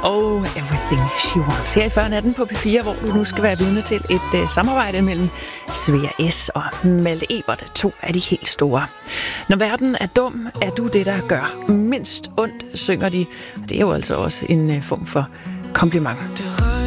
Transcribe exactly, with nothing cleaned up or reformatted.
Oh, Everything She Wants. Her i fyrre natten på P fire, hvor du nu skal være vidne til et uh, samarbejde mellem Svea S. og Malte Ebert, to af de helt store. Når verden er dum, er du det, der gør mindst ondt, synger de. Det er jo altså også en uh, form for kompliment.